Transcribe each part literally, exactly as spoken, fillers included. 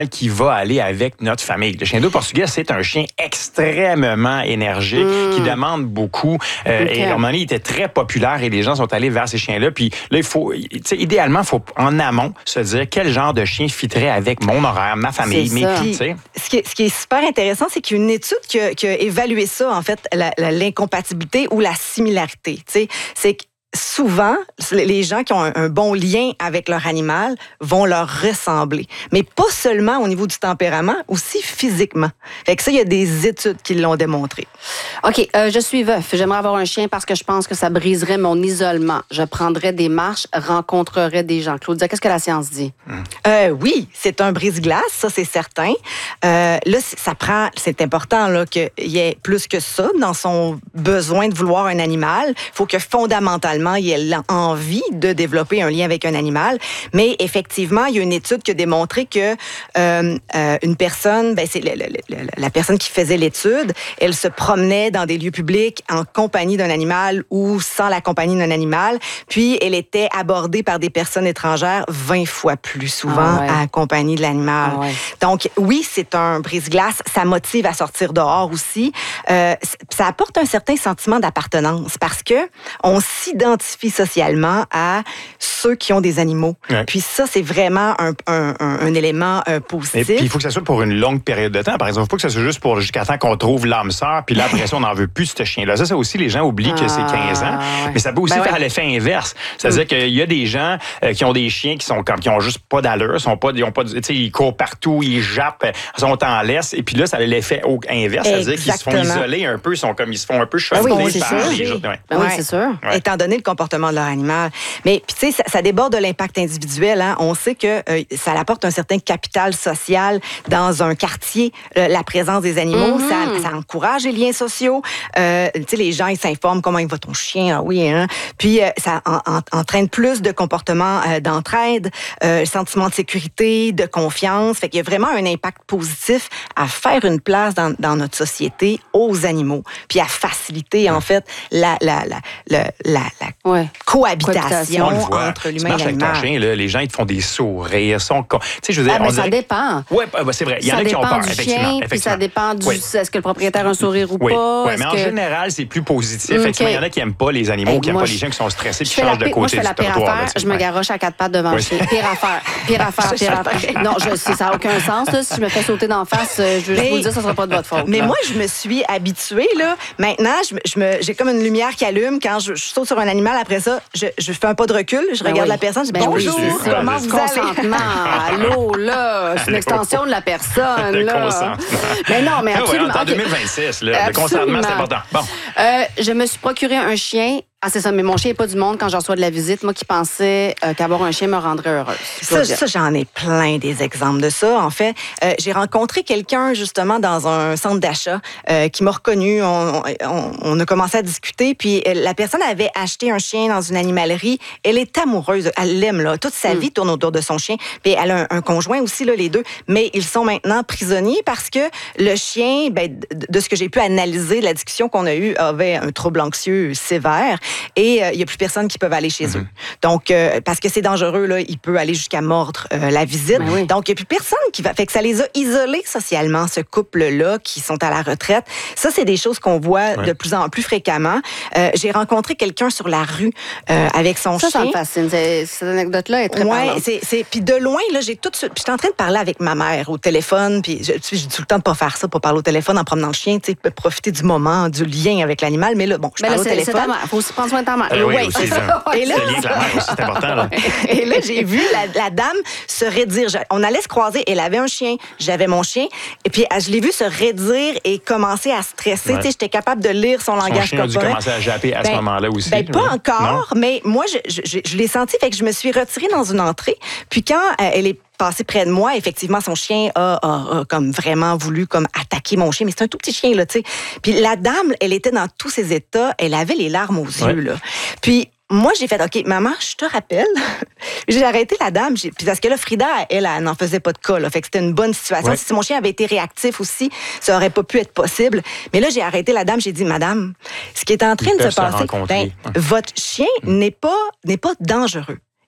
qui va aller avec notre famille. Le chien d'eau portugais, c'est un chien extrêmement énergique, mmh. qui demande beaucoup. Euh, okay. Et à un moment donné, il était très populaire et les gens sont allés vers ces chiens-là. Puis là, il faut, tu sais, idéalement, il faut en amont se dire quel genre de chien fitterait avec mon horaire, ma famille, c'est mes filles. Ce qui, est, ce qui est super intéressant, c'est qu'il y a une étude qui a, qui a évalué ça, en fait, la, la, l'incompatibilité ou la similarité. Tu sais, c'est que souvent, les gens qui ont un, un bon lien avec leur animal vont leur ressembler. Mais pas seulement au niveau du tempérament, aussi physiquement. Fait que ça, il y a des études qui l'ont démontré. OK, euh, je suis veuf. J'aimerais avoir un chien parce que je pense que ça briserait mon isolement. Je prendrais des marches, rencontrerais des gens. Claudia, qu'est-ce que la science dit? Euh, oui, c'est un brise-glace, ça, c'est certain. Euh, là, ça prend, c'est important là, qu'il y ait plus que ça dans son besoin de vouloir un animal. Il faut que fondamentalement, il ait envie de développer un lien avec un animal. Mais effectivement, il y a une étude qui a démontré que euh, euh, une personne, ben, c'est le, le, le, la personne qui faisait l'étude, elle se promenait dans des lieux publics en compagnie d'un animal ou sans la compagnie d'un animal. Puis, elle était abordée par des personnes étrangères vingt fois plus souvent ah ouais. accompagnée de l'animal. Ah ouais. Donc, oui, c'est un brise-glace. Ça motive à sortir dehors aussi. Euh, ça apporte un certain sentiment d'appartenance parce que on s'identifie socialement à ceux qui ont des animaux. Ouais. Puis ça, c'est vraiment un, un, un, un élément euh, positif. Et puis, il faut que ça soit pour une longue période de temps. Par exemple, il faut pas que ça soit juste pour jusqu'à temps qu'on trouve l'âme sœur, puis là, après ça, on n'en veut plus ce chien-là. Ça, ça aussi, les gens oublient que c'est quinze ans, mais ça peut aussi ben faire ouais. l'effet inverse. C'est-à-dire mm. qu'il y a des gens euh, qui ont des chiens qui sont comme qui ont juste pas d'allure, sont pas, ils ont pas, tu sais, ils courent partout, ils jappent, ils sont en laisse, et puis là, ça a l'effet inverse, c'est-à-dire qu'ils se font isoler un peu, ils sont comme ils se font un peu chevalier ben oui, par les gens. Ouais. Ben oui, c'est sûr. Ouais. Étant donné le comportement de leur animal. Mais puis tu sais, ça, ça déborde de l'impact individuel. Hein. On sait que euh, ça apporte un certain capital social dans un quartier, euh, la présence des animaux. Mm-hmm. Ça, ça encourage les liens sociaux. Euh, tu sais, les gens, ils s'informent comment il va ton chien. Ah oui, hein. Puis euh, ça en, en, entraîne plus de comportements euh, d'entraide, euh, sentiment de sécurité, de confiance. Fait qu'il y a vraiment un impact positif à faire une place dans, dans notre société aux animaux, puis à faciliter en fait la la la la, la, la ouais. cohabitation entre l'humain et l'animal. Chien, là, les gens ils te font des sourires, sont tu sais je veux dire ah, on mais dirait... ça dépend. Ouais, bah, c'est vrai, il y en a qui ont peur effectivement, chien, puis ça dépend du oui. est-ce que le propriétaire a un sourire ou oui. pas. Oui, mais en que... général, c'est plus positif. Okay. Effectivement, il y en a qui n'aiment pas les animaux, hey, qui n'aiment pas les gens qui sont stressés qui changent de côté. Moi, je fais la pire affaire, je me garoche à quatre pattes devant le chien. Pire affaire, pire affaire, pire affaire. Non, je sais, ça n'a aucun sens. Là. Si je me fais sauter d'en face, je veux juste vous dire, ça ne sera pas de votre faute. Mais là. Moi, je me suis habituée, là. Maintenant, je, je me, j'ai comme une lumière qui allume quand je, je saute sur un animal. Après ça, je, je fais un pas de recul, je ben regarde oui. la personne, je dis ben bonjour, oui, comment vous allez? Consentement, allô, là, c'est une extension de la personne, là. Mais non, mais absolument. En deux mille vingt-six, là, le consentement, c'est important. Bon. Euh, je me suis procuré un chien. Ah, c'est ça, mais mon chien n'est pas du monde quand j'en reçois de la visite. Moi qui pensais euh, qu'avoir un chien me rendrait heureuse. Ça, ça, j'en ai plein des exemples de ça. En fait, euh, j'ai rencontré quelqu'un justement dans un centre d'achat euh, qui m'a reconnu. On, on, on a commencé à discuter, puis la personne avait acheté un chien dans une animalerie. Elle est amoureuse, elle l'aime, là. Toute sa mm. vie tourne autour de son chien. Puis elle a un, un conjoint aussi, là, les deux. Mais ils sont maintenant prisonniers parce que le chien, ben, de ce que j'ai pu analyser, de la discussion qu'on a eue, avait un trouble anxieux sévère. Et il euh, n'y a plus personne qui peut aller chez mm-hmm. eux. Donc, euh, parce que c'est dangereux, là, il peut aller jusqu'à mordre euh, la visite. Ben oui. Donc, il n'y a plus personne qui va... Fait que ça les a isolés socialement, ce couple-là, qui sont à la retraite. Ça, c'est des choses qu'on voit ouais. de plus en plus fréquemment. Euh, j'ai rencontré quelqu'un sur la rue euh, avec son ça, chien. Ça, ça me fascine. C'est, cette anecdote-là est très ouais, parlante. c'est, c'est... Puis de loin, là, j'ai tout de suite... Puis j'étais en train de parler avec ma mère au téléphone, puis je, j'ai tout le temps de pas faire ça, pas parler au téléphone en promenant le chien, tu sais, profiter du moment, du lien avec l'animal. Mais là, bon, je ben parle là, au c'est, téléphone. C'est ta mère. Faut aussi prendre soin de ta mère. Euh, oui, oui, aussi, et là, c'est le lien avec la mère aussi, c'est important. Là. Et là, j'ai vu la, la dame se raidir. On allait se croiser. Elle avait un chien, j'avais mon chien. Et puis, je l'ai vu se raidir et commencer à stresser. Ouais. Tu sais, j'étais capable de lire son, son langage chien corporel. A dû commencer à japper à ben, ce moment-là aussi. Ben, pas oui. encore, non? Mais moi, je, je, je l'ai senti. Fait que je me suis retirée dans une entrée. Puis quand euh, elle est passé près de moi, effectivement, son chien a, a, a comme vraiment voulu comme attaquer mon chien, mais c'est un tout petit chien, là, tu sais. Puis la dame, elle était dans tous ses états, elle avait les larmes aux yeux, ouais. là. Puis moi, j'ai fait, OK, maman, je te rappelle. J'ai arrêté la dame, j'ai, puis parce que là, Frida, elle, elle n'en faisait pas de cas, là. Fait que c'était une bonne situation. Ouais. Si mon chien avait été réactif aussi, ça aurait pas pu être possible. Mais là, j'ai arrêté la dame, j'ai dit, madame, ce qui est en train Ils de se passer, ben, ouais. votre chien mmh. n'est pas, n'est pas dangereux.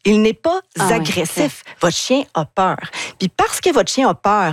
Il n'est pas Ah, agressif. oui, votre chien a peur. Puis parce que votre chien a peur,